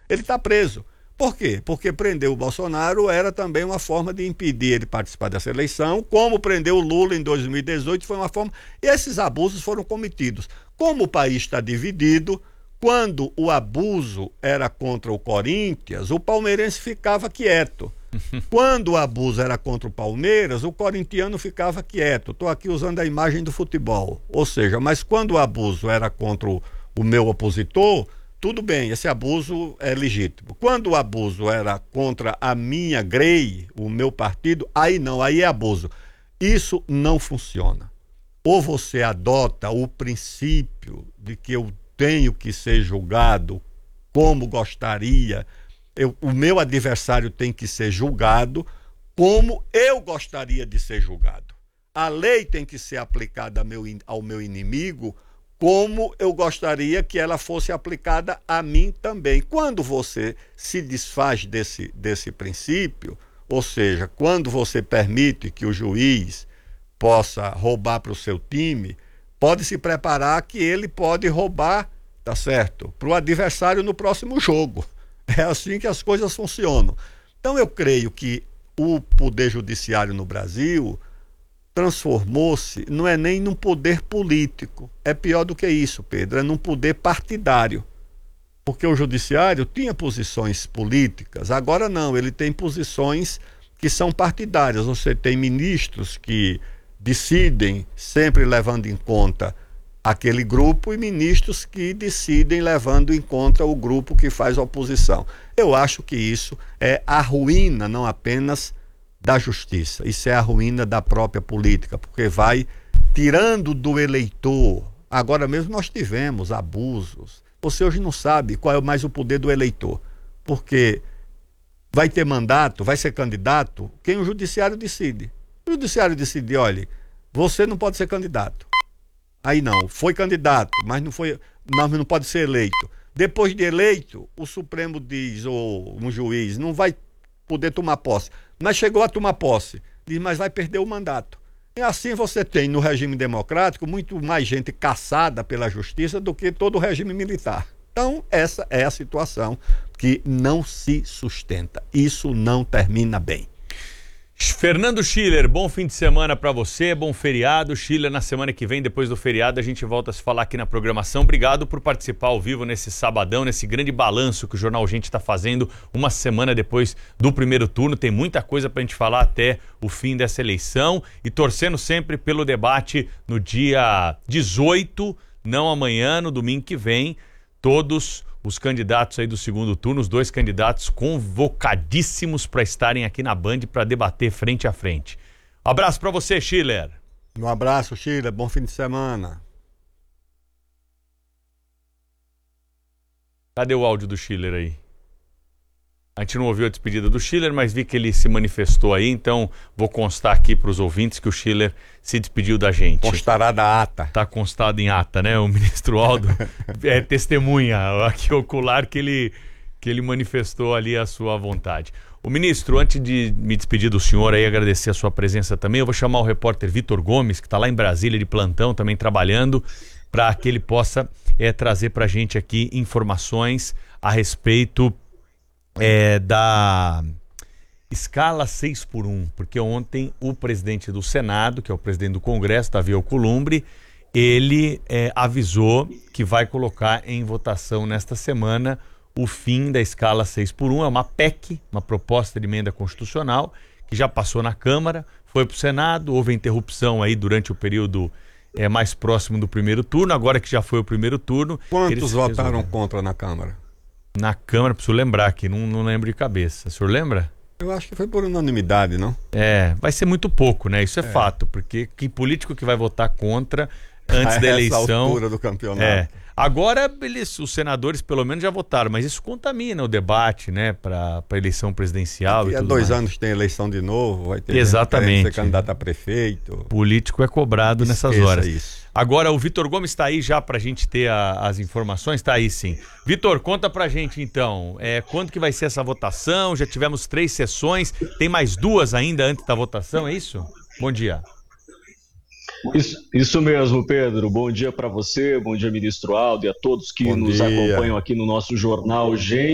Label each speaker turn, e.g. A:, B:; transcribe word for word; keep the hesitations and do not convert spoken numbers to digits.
A: Ele está preso. Por quê? Porque prender o Bolsonaro era também uma forma de impedir ele participar dessa eleição, como prender o Lula em dois mil e dezoito foi uma forma... E esses abusos foram cometidos. Como o país está dividido, quando o abuso era contra o Corinthians, o palmeirense ficava quieto. Quando o abuso era contra o Palmeiras, o corintiano ficava quieto. Estou aqui usando a imagem do futebol. Ou seja, mas quando o abuso era contra o, o meu opositor, tudo bem, esse abuso é legítimo. Quando o abuso era contra a minha Grey, o meu partido, aí não, aí é abuso. Isso não funciona. Ou você adota o princípio de que eu tenho que ser julgado como gostaria, eu, o meu adversário tem que ser julgado como eu gostaria de ser julgado. A lei tem que ser aplicada ao meu, ao meu inimigo como eu gostaria que ela fosse aplicada a mim também. Quando você se desfaz desse, desse princípio, ou seja, quando você permite que o juiz possa roubar para o seu time, pode se preparar que ele pode roubar, tá certo, para o adversário no próximo jogo. É assim que as coisas funcionam. Então eu creio que o poder judiciário no Brasil transformou-se, não é nem num poder político, é pior do que isso, Pedro, é num poder partidário. Porque o judiciário tinha posições políticas, agora não, ele tem posições que são partidárias. Você tem ministros que decidem sempre levando em conta aquele grupo e ministros que decidem levando em conta o grupo que faz oposição. Eu acho que isso é a ruína, não apenas da justiça, isso é a ruína da própria política, porque vai tirando do eleitor. Agora mesmo nós tivemos abusos. Você hoje não sabe qual é mais o poder do eleitor, porque vai ter mandato, vai ser candidato, quem o judiciário decide. O judiciário decide, olha, você não pode ser candidato. Aí não, foi candidato, mas não foi, não, não pode ser eleito. Depois de eleito, o Supremo diz, ou um juiz, não vai poder tomar posse. Mas chegou a tomar posse, diz, mas vai perder o mandato. E assim você tem no regime democrático muito mais gente caçada pela justiça do que todo o regime militar. Então essa é a situação que não se sustenta. Isso não termina bem.
B: Fernando Schiller, bom fim de semana para você, bom feriado. Schiller, na semana que vem, depois do feriado, a gente volta a se falar aqui na programação. Obrigado por participar ao vivo nesse sabadão, nesse grande balanço que o Jornal Gente está fazendo uma semana depois do primeiro turno. Tem muita coisa para a gente falar até o fim dessa eleição e torcendo sempre pelo debate no dia dezoito, não amanhã, no domingo que vem, todos os candidatos aí do segundo turno, os dois candidatos convocadíssimos para estarem aqui na Band para debater frente a frente. Um abraço para você, Schiller.
A: Um abraço, Schiller. Bom fim de semana.
B: Cadê o áudio do Schiller aí? A gente não ouviu a despedida do Schiller, mas vi que ele se manifestou aí, então vou constar aqui para os ouvintes que o Schiller se despediu da gente.
A: Constará da ata.
B: Está constado em ata, né? O ministro Aldo é testemunha aqui ocular que ele, que ele manifestou ali a sua vontade. O ministro, antes de me despedir do senhor aí, agradecer a sua presença também, eu vou chamar o repórter Vitor Gomes, que está lá em Brasília de plantão, também trabalhando, para que ele possa é, trazer para a gente aqui informações a respeito É, da escala seis por um, porque ontem o presidente do Senado, que é o presidente do Congresso, Davi Alcolumbre, ele é, avisou que vai colocar em votação nesta semana o fim da escala seis por um. É uma P E C, uma proposta de emenda constitucional, que já passou na Câmara, foi para o Senado, houve interrupção aí durante o período é, mais próximo do primeiro turno, agora que já foi o primeiro turno...
A: Quantos votaram contra na Câmara?
B: Na Câmara, preciso lembrar aqui, não, não lembro de cabeça. O senhor lembra?
A: Eu acho que foi por unanimidade, não?
B: É, vai ser muito pouco, né? Isso é, é. fato, porque que político que vai votar contra antes da eleição...
A: Essa altura do campeonato.
B: É. Agora, eles, os senadores pelo menos já votaram, mas isso contamina o debate, né, para a eleição presidencial.
A: Daqui
B: e
A: a
B: tudo
A: dois
B: mais.
A: anos tem eleição de novo, vai ter
B: Exatamente.
A: ser candidato a prefeito.
B: Político é cobrado
A: Esqueça
B: nessas horas.
A: Isso.
B: Agora, o Vitor Gomes está aí já para a gente ter a, as informações? Está aí, sim. Vitor, conta para a gente, então, é, quando que vai ser essa votação? Já tivemos três sessões, tem mais duas ainda antes da votação, é isso? Bom dia.
C: Isso, isso mesmo, Pedro. Bom dia para você, bom dia, ministro Aldo, e a todos que
A: bom
C: nos
A: dia.
C: acompanham aqui no nosso Jornal Gente.